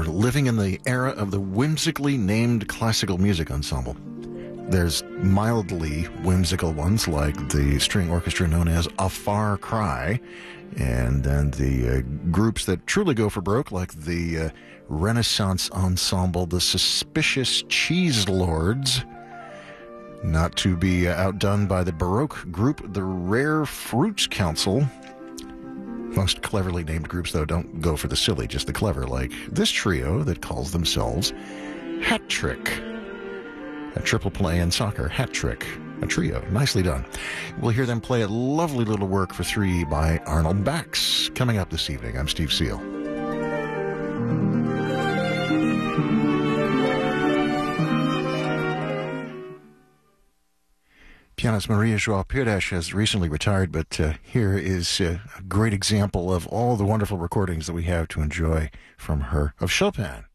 We're living in the era of the whimsically named classical music ensemble. There's mildly whimsical ones like the string orchestra known as A Far Cry, and then the groups that truly go for broke like the Renaissance ensemble, the Suspicious Cheese Lords, not to be outdone by the Baroque group, the Rare Fruits Council. Most cleverly named groups, though, don't go for the silly, just the clever, like this trio that calls themselves Hat Trick. A triple play in soccer, Hat Trick. A trio. Nicely done. We'll hear them play a lovely little work for three by Arnold Bax. Coming up this evening, I'm Steve Seal. Pianist Maria João Pires has recently retired, but here is a great example of all the wonderful recordings that we have to enjoy from her of Chopin.